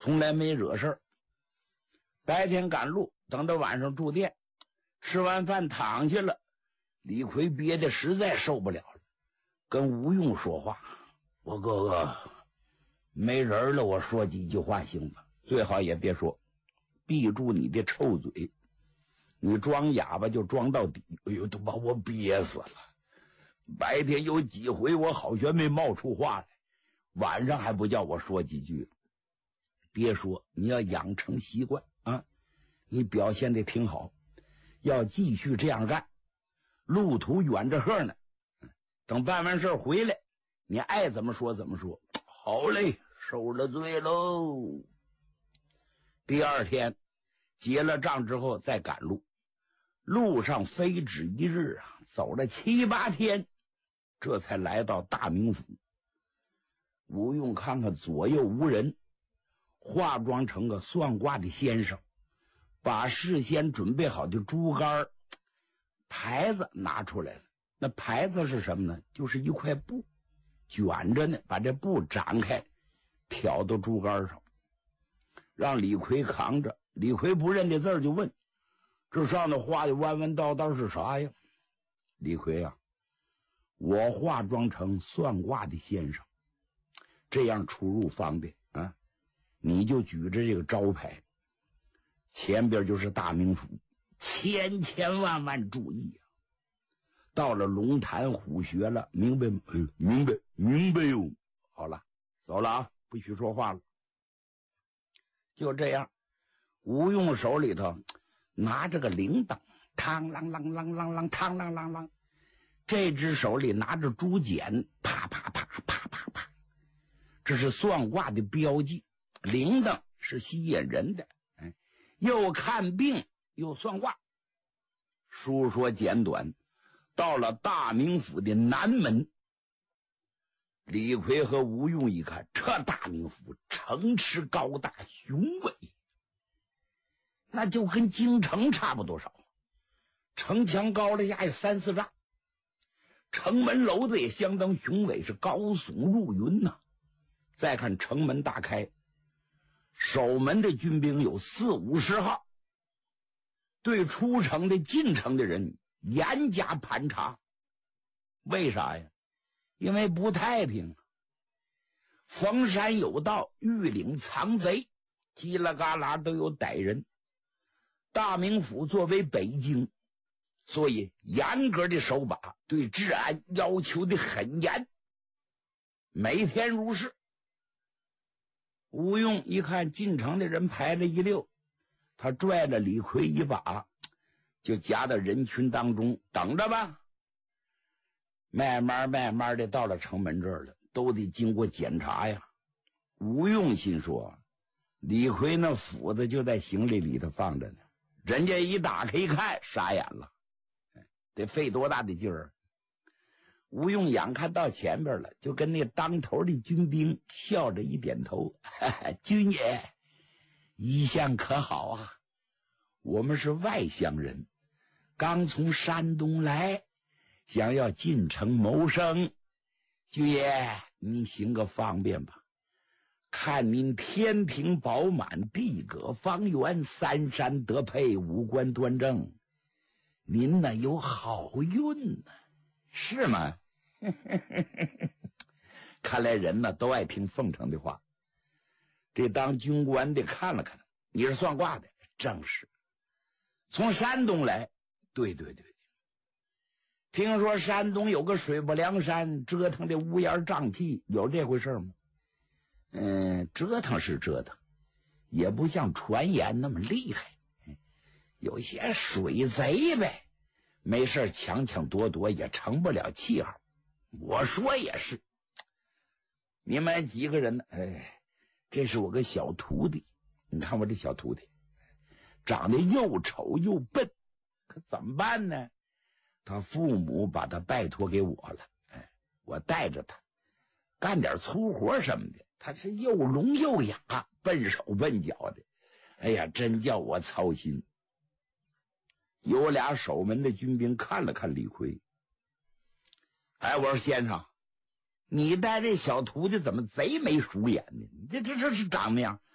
从来没惹事儿。白天赶路，等到晚上住店，吃完饭躺下了，李逵憋得实在受不了了，跟吴用说话：“我哥哥，没人了，我说几句话行吗？最好也别说，闭住你的臭嘴，你装哑巴就装到底。哎呦，都把我憋死了！白天有几回我好悬没冒出话来，晚上还不叫我说几句。别说，你要养成习惯啊！你表现的挺好，要继续这样干。路途远着呵呢，等办完事回来，你爱怎么说怎么说。好嘞，受了罪喽。”第二天结了账之后再赶路，路上非止一日啊，走了7、8天，这才来到大名府。吴用看看左右无人，化妆成个算卦的先生，把事先准备好的竹竿牌子拿出来了。那牌子是什么呢？就是一块布卷着呢，把这布展开挑到竹竿上，让李逵扛着。李逵不认得字儿，就问：“这上头画的弯弯道道是啥呀？”李逵啊，我化妆成算卦的先生，这样出入方便啊。你就举着这个招牌，前边就是大名府，千千万万注意啊！到了龙潭虎穴了，明白吗？明白，明白哟。好了，走了啊，不许说话了。就这样，吴用手里头拿着个铃铛，嘡啷啷啷啷啷，嘡啷啷啷。这只手里拿着竹简，啪啪啪啪啪啪。这是算卦的标记。铃铛是吸引人的，又看病又算卦。书说简短，到了大名府的南门，李逵和吴用一看，这大名府城池高大雄伟，那就跟京城差不多少，城墙高了下有3、4丈，城门楼子也相当雄伟，是高耸入云呐。再看城门大开，守门的军兵有40、50号，对出城的进城的人严加盘查。为啥呀？因为不太平，逢山有盗，遇岭藏贼，叽啦嘎啦都有歹人。大名府作为北京，所以严格的守把，对治安要求的很严，每天如是。吴用一看进城的人排了一溜，他拽了李逵一把，就夹到人群当中，等着吧。慢慢的到了城门这儿了，都得经过检查呀。吴用心说，李逵那斧子就在行李里头放着呢，人家一打开一看，傻眼了，得费多大的劲儿。吴用眼看到前边了，就跟那当头的军兵笑着一点头：“军爷，一向可好啊？我们是外乡人，刚从山东来，想要进城谋生。军爷，您行个方便吧？看您天庭饱满，地阁方圆，三山得配，五官端正，您呢有好运呢。”是吗？看来人呢都爱听奉承的话。这当军官的看了看，你是算卦的？正是。从山东来？对。听说山东有个水泊梁山，折腾的乌烟瘴气，有这回事吗？折腾是折腾，也不像传言那么厉害。有些水贼呗，没事抢夺夺也成不了气候。我说也是。你们几个人呢？这是我个小徒弟，你看我这小徒弟长得又丑又笨，可怎么办呢？他父母把他拜托给我了，我带着他干点粗活什么的，他是又聋又哑，笨手笨脚的，哎呀，真叫我操心。有俩守门的军兵看了看李逵，我说先生，你带这小徒弟怎么贼眉鼠眼的？这是长那样？